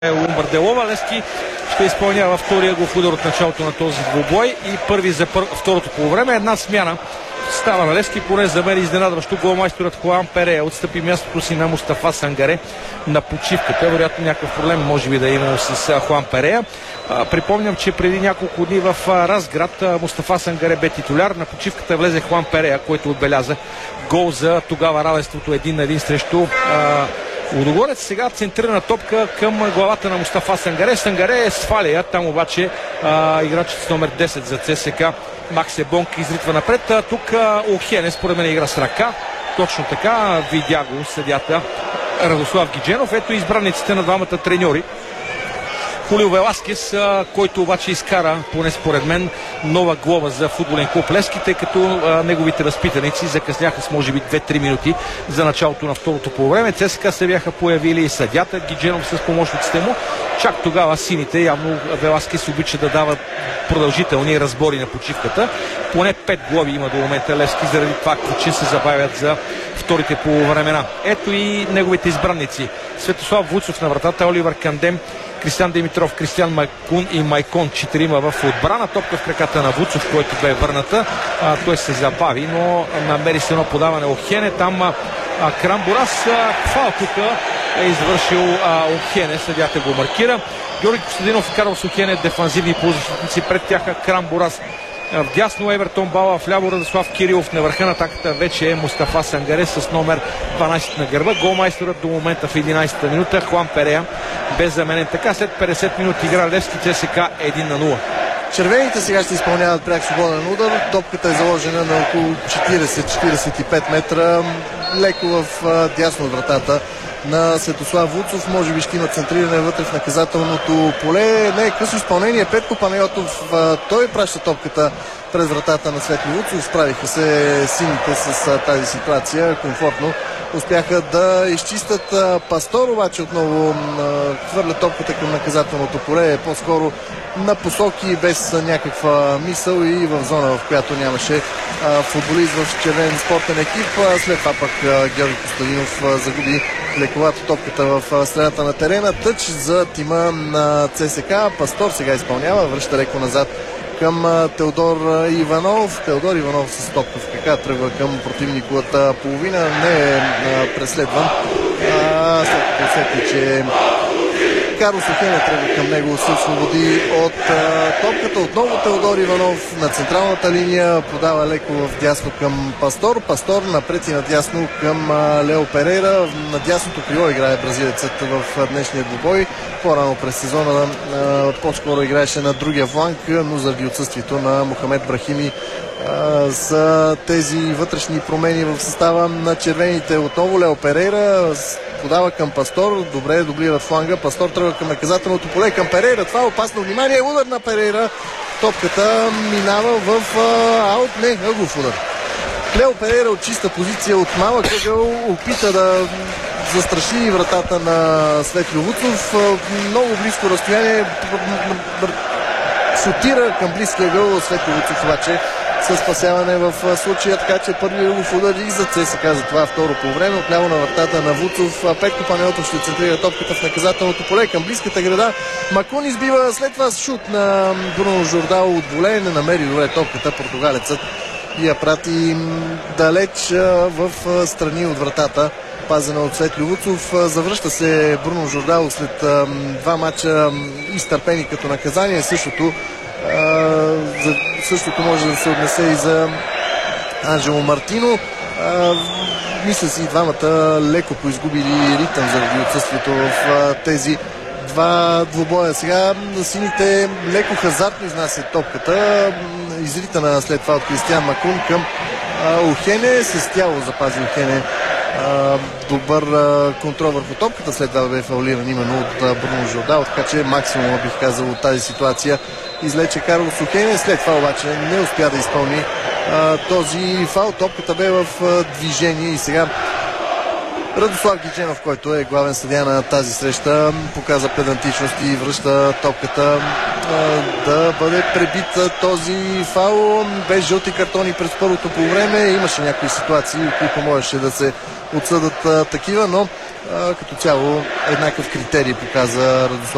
Умбърделова. Левски ще изпълнява втория глав удар от началото на този двубой и първи за второто полувреме. Една смяна става на Левски, поне за мен изненадващо. Голмайсторът Хуан Перея отстъпи мястото си на Мустафа Сангаре на почивката. Вероятно някакъв проблем може би да е имал с Хуан Перея. Припомням, че преди няколко дни в Разград Мустафа Сангаре бе титуляр. На почивката влезе Хуан Перея, който отбеляза гол за тогава равенството 1-1 срещу Лудогорец. Сега центрирана топка към главата на Мустафа Сангаре. Сангаре е сваля. Там обаче играчът с номер 10 за ЦСК Максе Бонка изритва напред. Тук Охене според мен игра с ръка. Точно така, видя го съдята Радослав Гидженов. Ето избраниците на двамата треньори. Хулио Веласкес, който обаче изкара, поне според мен, нова глава за футболен клуб Левски, тъй като неговите възпитаници закъсняха с може би 2-3 минути за началото на второто полувреме. ЦСКА се бяха появили и съдята Гидженов с помощниците му. Чак тогава сините, явно Веласкес обича да дава продължителни разбори на почивката. Поне 5 глави има до момента Левски, заради това, че се забавят за вторите полувремена. Ето и неговите избранници. Светослав Вуцов на вратата, Оливер Кандем, Кристиан Димитров, Кристиан Майкун и Майкон, 4 в отбрана. Топка в краката на Вуцов, който бе върната. Той се забави, но намери се едно подаване Охене. Там Крамбурас фал тук е извършил Охене. Съдята го маркира. Георги Костадинов и Карлос Охене, дефанзивни полузащитници. Пред тяха Крамбурас. Вдясно Евертон Бала, вляво Радослав Кирилов. На върха на атаката вече е Мустафа Сангаре с номер 12 на гърба. Голмайсторът до момента в 11-та минута Хуан Перея без заменен. Така след 50 минути игра Левски ЦСКА 1-0. Червените сега ще изпълняват пряк свободен удар. Топката е заложена на около 40-45 метра. Леко в дясно от вратата на Светослав Вуцов. Може би ще има центриране вътре в наказателното поле. Не е късо изпълнение. Петко Панайотов, той праща топката през вратата на Светли Вуцов. Справиха се сините с тази ситуация комфортно. Успяха да изчистят. Пастор обаче отново хвърля топката към наказателното поле. По-скоро на посоки, без някаква мисъл и в зона, в която нямаше футболист в червен спортен екип. След това пък Георги Костадинов загуби лековато топката в средата на терена. Тъч за тима на ЦСКА. Пастор сега изпълнява, връща леко назад към Теодор Иванов. Теодор Иванов с топка в крака тръгва към противниковата половина. Не е преследван. След като усети, че Карлос Охене тръгва към него, се освободи от топката. Отново Теодор Иванов на централната линия подава леко в дясно към Пастор. Пастор напред и надясно към Лео Перейра. На дясното крило играе бразилецът в днешния двубой. По-рано през сезона по-скоро играеше на другия фланг, но заради отсъствието на Мохамед Брахими за тези вътрешни промени в състава на червените. Отново Лео Перейра подава към Пастор, добре дублира фланга. Пастор тръгва към наказателното поле, към Перейра. Това е опасно внимание. Удар на Перейра. Топката минава в аут. Не, ъглов удар. Лео Перейра от чиста позиция, от малък ъгъл, опита да застраши вратата на Светли Вуцов. Много близко разстояние. Шутира към близкия ъгъл. Светли Вуцов обаче със спасяване в случая, така че първи ъглов удар и за ЦСКА. За това второ по време. Отляво на вратата на Вуцов. Петко Панайотов ще центрира топката в наказателното поле към близката града. Макун избива, след това шут на Бруно Жордал от воле. Не намери добре топката португалецът и я прати далеч в страни от вратата, пазена от Светли Вуцов. Завръща се Бруно Жордал след два мача изтърпени като наказание. Същото може да се отнесе и за Анжело Мартино. Мисля си, двамата леко поизгубили ритъм заради отсъствието в тези два двубоя. Сега сините леко хазартно изнасят топката. Изритана след това от Кристиан Макун към Охене. С тяло запази Охене добър контрол върху топката. След това бе фаулиран именно от Бруно Жордал, така че максимум бих казал от тази ситуация излече Карлос Охене. След това обаче не успя да изпълни този фаул. Топката бе в движение и сега Радослав Гидженов, който е главен съдия на тази среща, показа педантичност и връща топката да бъде пребит този фаул. Без жълти картони през първото по време. Имаше някои ситуации, в които можеше да се отсъдат такива, но като цяло еднакъв критерий показа Радослав